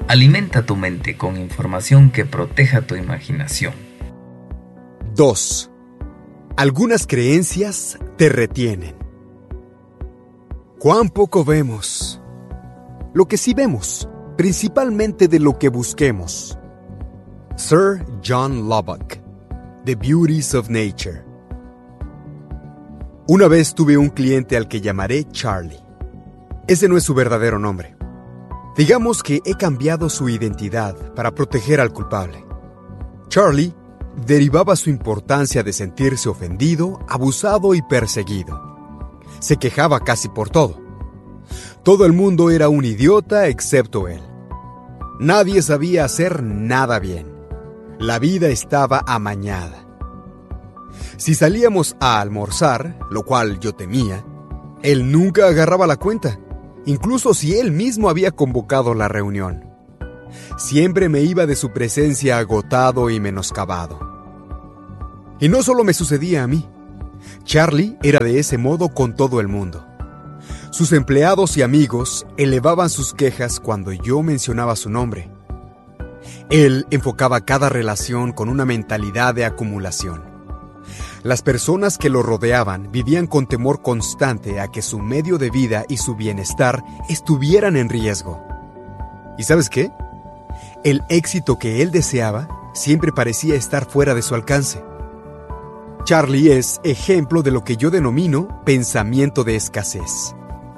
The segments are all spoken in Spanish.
Alimenta tu mente con información que proteja tu imaginación. 2. Algunas creencias te retienen. ¿Cuán poco vemos? Lo que sí vemos, principalmente de lo que busquemos. Sir John Lubbock, The Beauties of Nature. Una vez tuve un cliente al que llamaré Charlie. Ese no es su verdadero nombre. Digamos que he cambiado su identidad para proteger al culpable. Charlie derivaba su importancia de sentirse ofendido, abusado y perseguido. Se quejaba casi por todo. Todo el mundo era un idiota excepto él. Nadie sabía hacer nada bien. La vida estaba amañada. Si salíamos a almorzar, lo cual yo temía, él nunca agarraba la cuenta, incluso si él mismo había convocado la reunión. Siempre me iba de su presencia agotado y menoscabado. Y no solo me sucedía a mí. Charlie era de ese modo con todo el mundo. Sus empleados y amigos elevaban sus quejas cuando yo mencionaba su nombre. Él enfocaba cada relación con una mentalidad de acumulación. Las personas que lo rodeaban vivían con temor constante a que su medio de vida y su bienestar estuvieran en riesgo. ¿Y sabes qué? El éxito que él deseaba siempre parecía estar fuera de su alcance. Charlie es ejemplo de lo que yo denomino pensamiento de escasez.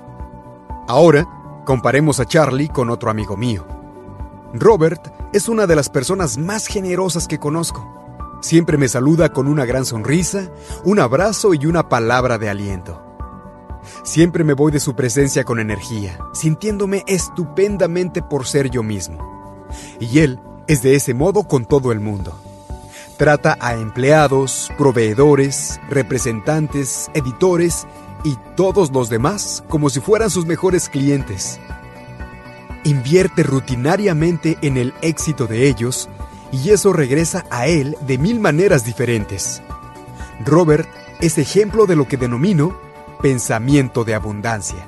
Ahora, comparemos a Charlie con otro amigo mío. Robert es una de las personas más generosas que conozco. Siempre me saluda con una gran sonrisa, un abrazo y una palabra de aliento. Siempre me voy de su presencia con energía, sintiéndome estupendamente por ser yo mismo. Y él es de ese modo con todo el mundo. Trata a empleados, proveedores, representantes, editores y todos los demás como si fueran sus mejores clientes. Invierte rutinariamente en el éxito de ellos y eso regresa a él de 1000 maneras diferentes. Robert es ejemplo de lo que denomino pensamiento de abundancia.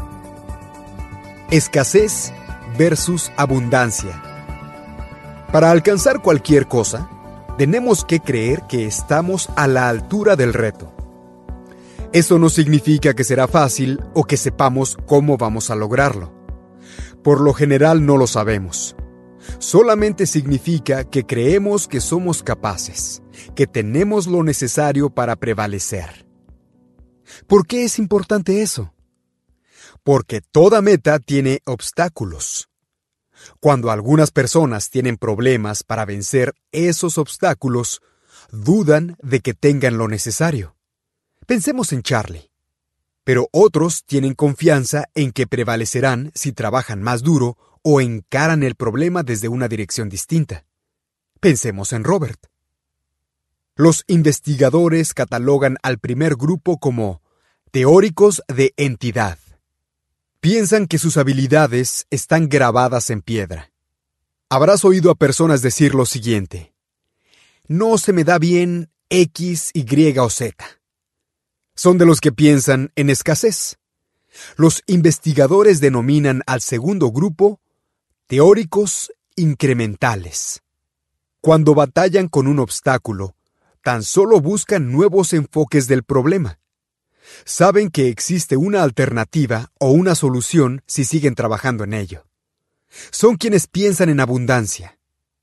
Escasez versus abundancia. Para alcanzar cualquier cosa, tenemos que creer que estamos a la altura del reto. Eso no significa que será fácil o que sepamos cómo vamos a lograrlo. Por lo general no lo sabemos. Solamente significa que creemos que somos capaces, que tenemos lo necesario para prevalecer. ¿Por qué es importante eso? Porque toda meta tiene obstáculos. Cuando algunas personas tienen problemas para vencer esos obstáculos, dudan de que tengan lo necesario. Pensemos en Charlie. Pero otros tienen confianza en que prevalecerán si trabajan más duro o encaran el problema desde una dirección distinta. Pensemos en Robert. Los investigadores catalogan al primer grupo como teóricos de entidad. Piensan que sus habilidades están grabadas en piedra. Habrás oído a personas decir lo siguiente: no se me da bien X, Y o Z. Son de los que piensan en escasez. Los investigadores denominan al segundo grupo teóricos incrementales. Cuando batallan con un obstáculo, tan solo buscan nuevos enfoques del problema. Saben que existe una alternativa o una solución si siguen trabajando en ello. Son quienes piensan en abundancia.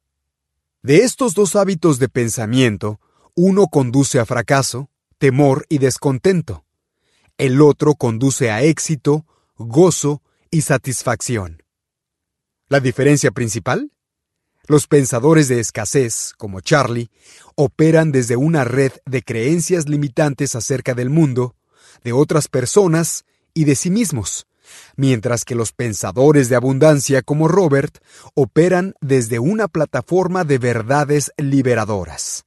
De estos dos hábitos de pensamiento, uno conduce a fracaso, temor y descontento. El otro conduce a éxito, gozo y satisfacción. ¿La diferencia principal? Los pensadores de escasez, como Charlie, operan desde una red de creencias limitantes acerca del mundo, de otras personas y de sí mismos, mientras que los pensadores de abundancia, como Robert, operan desde una plataforma de verdades liberadoras.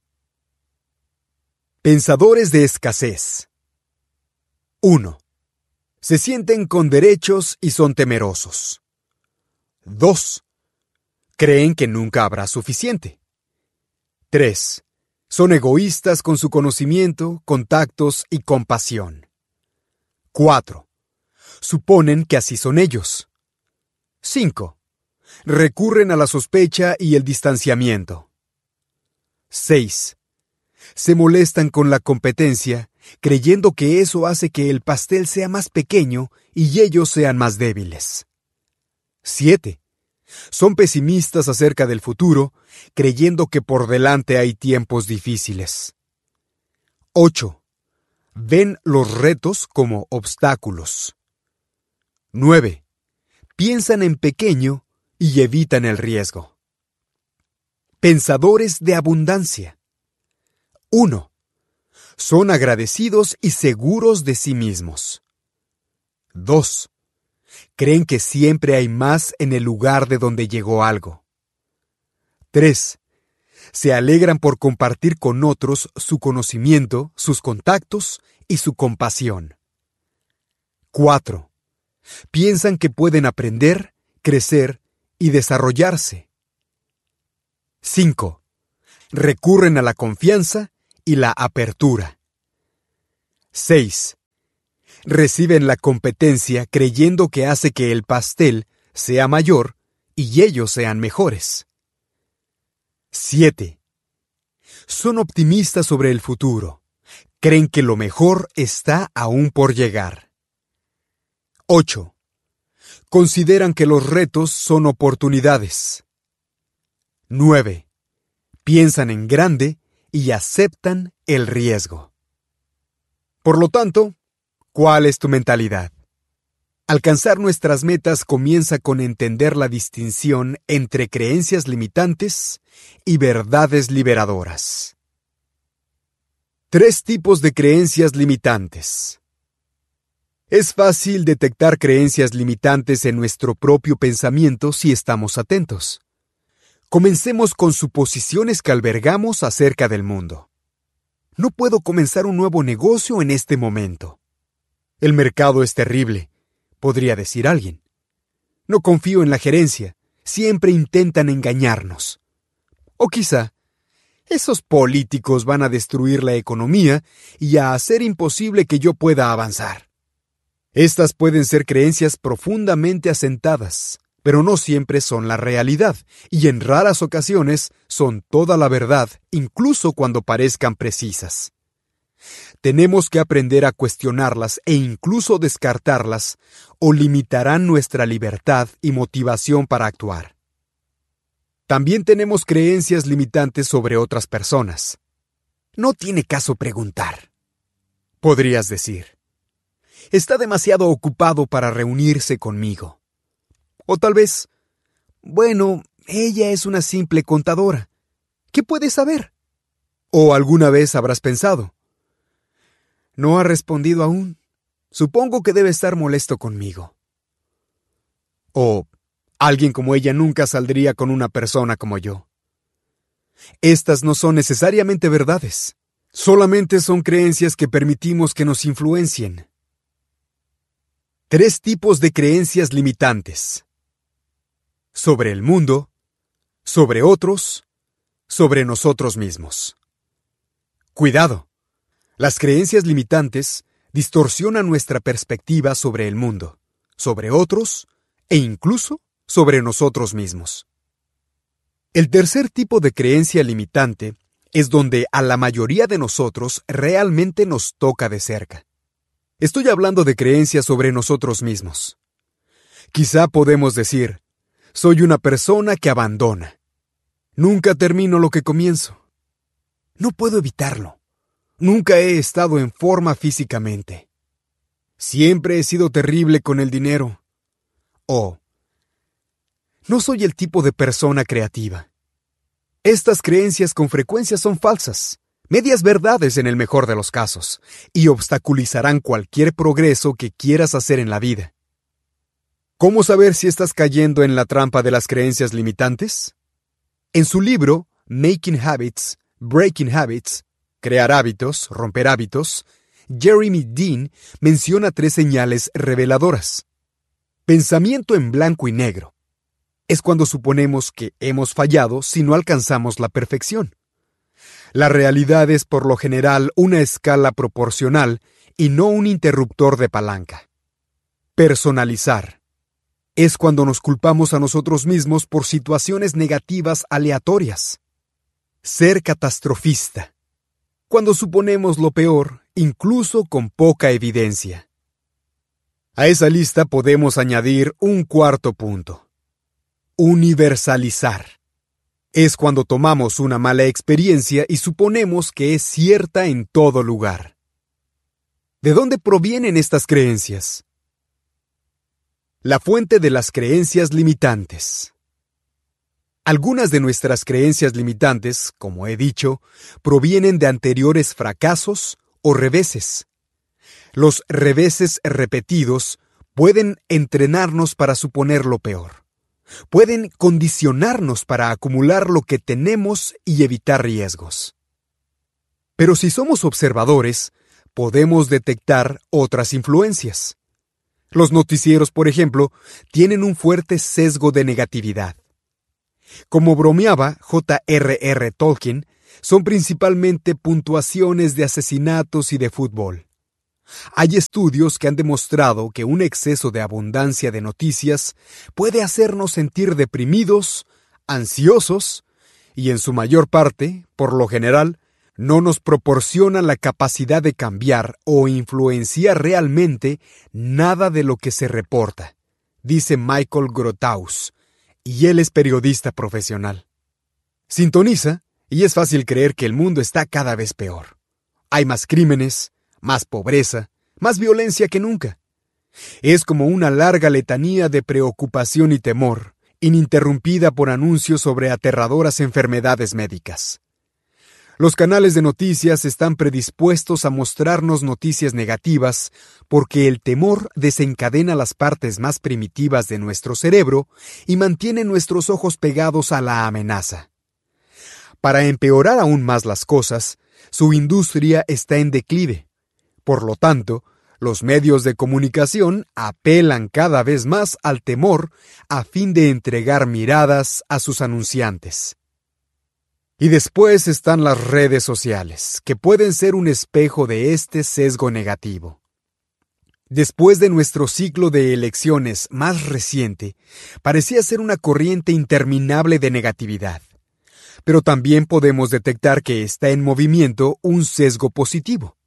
Pensadores de escasez. 1. Se sienten con derechos y son temerosos. 2. Creen que nunca habrá suficiente. 3. Son egoístas con su conocimiento, contactos y compasión. 4. Suponen que así son ellos. 5. Recurren a la sospecha y el distanciamiento. 6. Se molestan con la competencia, creyendo que eso hace que el pastel sea más pequeño y ellos sean más débiles. 7. Son pesimistas acerca del futuro, creyendo que por delante hay tiempos difíciles. 8. Ven los retos como obstáculos. 9. Piensan en pequeño y evitan el riesgo. Pensadores de abundancia. 1. Son agradecidos y seguros de sí mismos. 2. Creen que siempre hay más en el lugar de donde llegó algo. 3. Se alegran por compartir con otros su conocimiento, sus contactos y su compasión. 4. Piensan que pueden aprender, crecer y desarrollarse. 5. Recurren a la confianza y la apertura. 6. Reciben la competencia creyendo que hace que el pastel sea mayor y ellos sean mejores. 7. Son optimistas sobre el futuro. Creen que lo mejor está aún por llegar. 8. Consideran que los retos son oportunidades. 9. Piensan en grande y aceptan el riesgo. Por lo tanto, ¿cuál es tu mentalidad? Alcanzar nuestras metas comienza con entender la distinción entre creencias limitantes y verdades liberadoras. 3 tipos de creencias limitantes. Es fácil detectar creencias limitantes en nuestro propio pensamiento si estamos atentos. Comencemos con suposiciones que albergamos acerca del mundo. No puedo comenzar un nuevo negocio en este momento. El mercado es terrible, podría decir alguien. No confío en la gerencia, siempre intentan engañarnos. O quizá, esos políticos van a destruir la economía y a hacer imposible que yo pueda avanzar. Estas pueden ser creencias profundamente asentadas, pero no siempre son la realidad, y en raras ocasiones son toda la verdad, incluso cuando parezcan precisas. Tenemos que aprender a cuestionarlas e incluso descartarlas, o limitarán nuestra libertad y motivación para actuar. También tenemos creencias limitantes sobre otras personas. No tiene caso preguntar. Podrías decir, está demasiado ocupado para reunirse conmigo. O tal vez, bueno, ella es una simple contadora. ¿Qué puedes saber? O alguna vez habrás pensado, no ha respondido aún. Supongo que debe estar molesto conmigo. O alguien como ella nunca saldría con una persona como yo. Estas no son necesariamente verdades. Solamente son creencias que permitimos que nos influencien. 3 tipos de creencias limitantes. Sobre el mundo, sobre otros, sobre nosotros mismos. Cuidado. Las creencias limitantes distorsionan nuestra perspectiva sobre el mundo, sobre otros e incluso sobre nosotros mismos. El tercer tipo de creencia limitante es donde a la mayoría de nosotros realmente nos toca de cerca. Estoy hablando de creencias sobre nosotros mismos. Quizá podemos decir, soy una persona que abandona. Nunca termino lo que comienzo. No puedo evitarlo. Nunca he estado en forma físicamente. Siempre he sido terrible con el dinero. O, no soy el tipo de persona creativa. Estas creencias con frecuencia son falsas, medias verdades en el mejor de los casos, y obstaculizarán cualquier progreso que quieras hacer en la vida. ¿Cómo saber si estás cayendo en la trampa de las creencias limitantes? En su libro, Making Habits, Breaking Habits, Crear hábitos, romper hábitos, Jeremy Dean menciona 3 señales reveladoras. Pensamiento en blanco y negro. Es cuando suponemos que hemos fallado si no alcanzamos la perfección. La realidad es por lo general una escala proporcional y no un interruptor de palanca. Personalizar. es cuando nos culpamos a nosotros mismos por situaciones negativas aleatorias. Ser catastrofista, cuando suponemos lo peor, incluso con poca evidencia. A esa lista podemos añadir un cuarto punto. Universalizar. Es cuando tomamos una mala experiencia y suponemos que es cierta en todo lugar. ¿De dónde provienen estas creencias? La fuente de las creencias limitantes. Algunas de nuestras creencias limitantes, como he dicho, provienen de anteriores fracasos o reveses. Los reveses repetidos pueden entrenarnos para suponer lo peor. Pueden condicionarnos para acumular lo que tenemos y evitar riesgos. Pero si somos observadores, podemos detectar otras influencias. Los noticieros, por ejemplo, tienen un fuerte sesgo de negatividad. Como bromeaba J.R.R. Tolkien, son principalmente puntuaciones de asesinatos y de fútbol. Hay estudios que han demostrado que un exceso de abundancia de noticias puede hacernos sentir deprimidos, ansiosos y, en su mayor parte, por lo general, no nos proporciona la capacidad de cambiar o influenciar realmente nada de lo que se reporta, dice Michael Grotaus, y él es periodista profesional. Sintoniza y es fácil creer que el mundo está cada vez peor. Hay más crímenes, más pobreza, más violencia que nunca. Es como una larga letanía de preocupación y temor, ininterrumpida por anuncios sobre aterradoras enfermedades médicas. Los canales de noticias están predispuestos a mostrarnos noticias negativas porque el temor desencadena las partes más primitivas de nuestro cerebro y mantiene nuestros ojos pegados a la amenaza. Para empeorar aún más las cosas, su industria está en declive. Por lo tanto, los medios de comunicación apelan cada vez más al temor a fin de entregar miradas a sus anunciantes. Y después están las redes sociales, que pueden ser un espejo de este sesgo negativo. Después de nuestro ciclo de elecciones más reciente, parecía ser una corriente interminable de negatividad. Pero también podemos detectar que está en movimiento un sesgo positivo.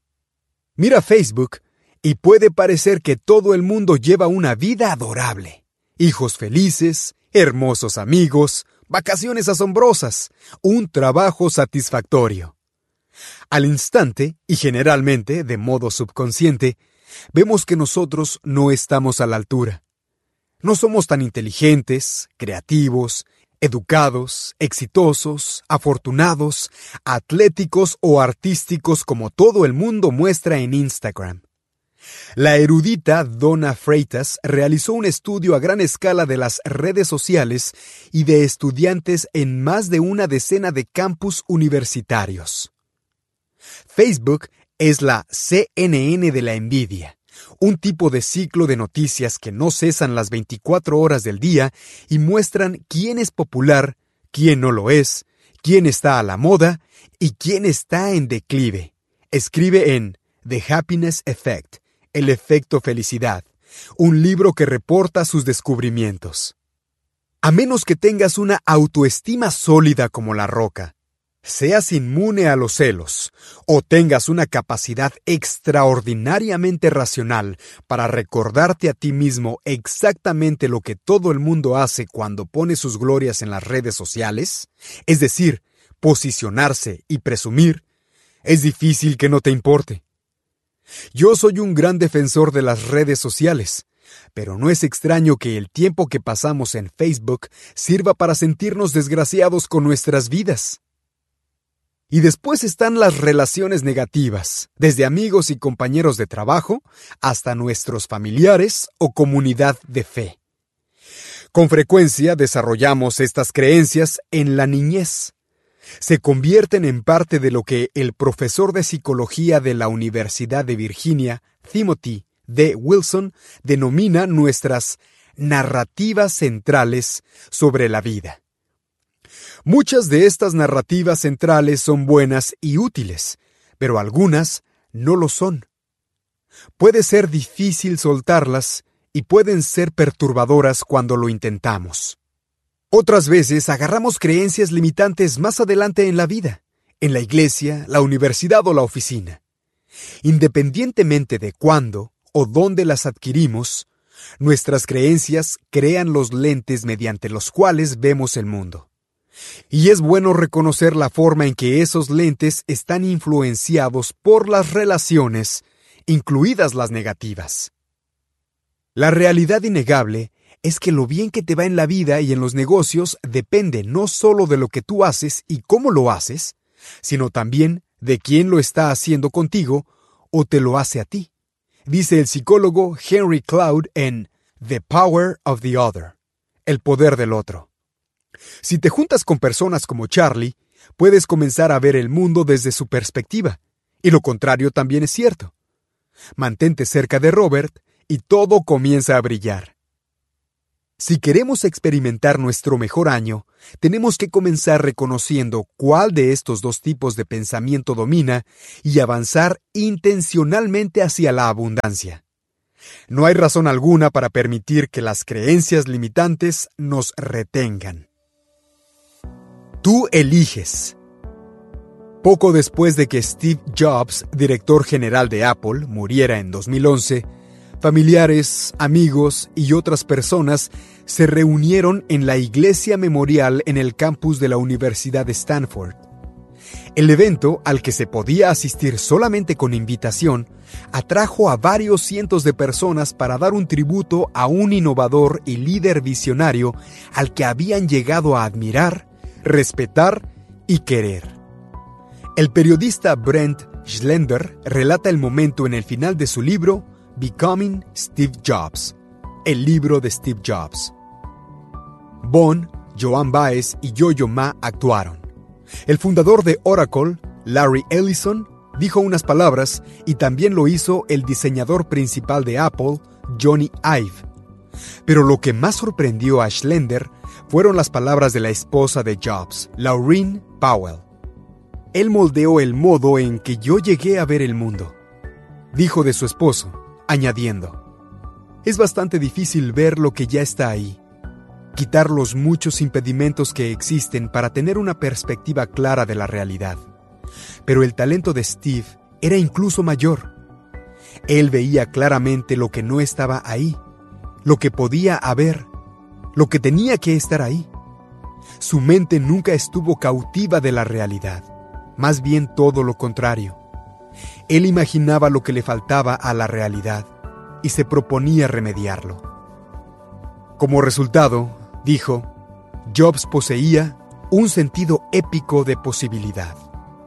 Mira Facebook y puede parecer que todo el mundo lleva una vida adorable. Hijos felices, hermosos amigos, vacaciones asombrosas, un trabajo satisfactorio. Al instante, y generalmente de modo subconsciente, vemos que nosotros no estamos a la altura. No somos tan inteligentes, creativos, educados, exitosos, afortunados, atléticos o artísticos como todo el mundo muestra en Instagram. La erudita Donna Freitas realizó un estudio a gran escala de las redes sociales y de estudiantes en más de una decena de campus universitarios. Facebook es la CNN de la envidia, un tipo de ciclo de noticias que no cesan las 24 horas del día y muestran quién es popular, quién no lo es, quién está a la moda y quién está en declive. Escribe en The Happiness Effect, el efecto felicidad, un libro que reporta sus descubrimientos. A menos que tengas una autoestima sólida como la roca, seas inmune a los celos o tengas una capacidad extraordinariamente racional para recordarte a ti mismo exactamente lo que todo el mundo hace cuando pone sus glorias en las redes sociales, es decir, posicionarse y presumir, es difícil que no te importe. Yo soy un gran defensor de las redes sociales, pero no es extraño que el tiempo que pasamos en Facebook sirva para sentirnos desgraciados con nuestras vidas. Y después están las relaciones negativas, desde amigos y compañeros de trabajo hasta nuestros familiares o comunidad de fe. Con frecuencia desarrollamos estas creencias en la niñez. Se convierten en parte de lo que el profesor de psicología de la Universidad de Virginia, Timothy D. Wilson, denomina nuestras narrativas centrales sobre la vida. Muchas de estas narrativas centrales son buenas y útiles, pero algunas no lo son. Puede ser difícil soltarlas y pueden ser perturbadoras cuando lo intentamos. Otras veces agarramos creencias limitantes más adelante en la vida, en la iglesia, la universidad o la oficina. Independientemente de cuándo o dónde las adquirimos, nuestras creencias crean los lentes mediante los cuales vemos el mundo. Y es bueno reconocer la forma en que esos lentes están influenciados por las relaciones, incluidas las negativas. La realidad innegable es que lo bien que te va en la vida y en los negocios depende no solo de lo que tú haces y cómo lo haces, sino también de quién lo está haciendo contigo o te lo hace a ti, dice el psicólogo Henry Cloud en The Power of the Other, el poder del otro. Si te juntas con personas como Charlie, puedes comenzar a ver el mundo desde su perspectiva, y lo contrario también es cierto. Mantente cerca de Robert y todo comienza a brillar. Si queremos experimentar nuestro mejor año, tenemos que comenzar reconociendo cuál de estos dos tipos de pensamiento domina y avanzar intencionalmente hacia la abundancia. No hay razón alguna para permitir que las creencias limitantes nos retengan. Tú eliges. Poco después de que Steve Jobs, director general de Apple, muriera en 2011, familiares, amigos y otras personas se reunieron en la iglesia memorial en el campus de la Universidad de Stanford. El evento, al que se podía asistir solamente con invitación, atrajo a varios cientos de personas para dar un tributo a un innovador y líder visionario al que habían llegado a admirar, respetar y querer. El periodista Brent Schlender relata el momento en el final de su libro Becoming Steve Jobs, el libro de Steve Jobs. Bon, Joan Baez y Yo-Yo Ma actuaron. El fundador de Oracle, Larry Ellison, dijo unas palabras y también lo hizo el diseñador principal de Apple, Johnny Ive. Pero lo que más sorprendió a Schlender fueron las palabras de la esposa de Jobs, Laureen Powell. Él moldeó el modo en que yo llegué a ver el mundo, dijo de su esposo, añadiendo: es bastante difícil ver lo que ya está ahí, quitar los muchos impedimentos que existen para tener una perspectiva clara de la realidad. Pero el talento de Steve era incluso mayor. Él veía claramente lo que no estaba ahí, lo que podía haber, lo que tenía que estar ahí. Su mente nunca estuvo cautiva de la realidad, más bien todo lo contrario. Él imaginaba lo que le faltaba a la realidad y se proponía remediarlo. Como resultado, dijo, Jobs poseía un sentido épico de posibilidad.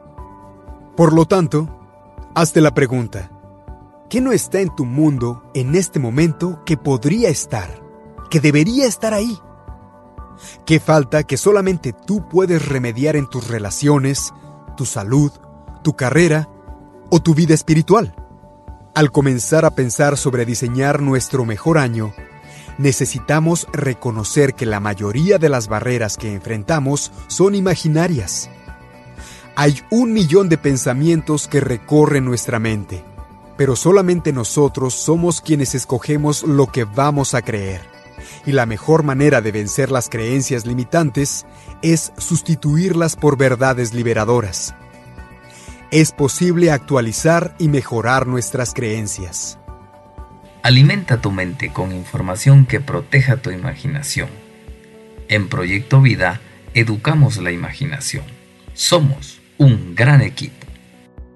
Por lo tanto, hazte la pregunta: ¿qué no está en tu mundo en este momento que podría estar, que debería estar ahí? ¿Qué falta que solamente tú puedes remediar en tus relaciones, tu salud, tu carrera o tu vida espiritual? Al comenzar a pensar sobre diseñar nuestro mejor año, necesitamos reconocer que la mayoría de las barreras que enfrentamos son imaginarias. Hay 1 millón de pensamientos que recorren nuestra mente, pero solamente nosotros somos quienes escogemos lo que vamos a creer. Y la mejor manera de vencer las creencias limitantes es sustituirlas por verdades liberadoras. Es posible actualizar y mejorar nuestras creencias. Alimenta tu mente con información que proteja tu imaginación. En Proyecto Vida, educamos la imaginación. Somos un gran equipo.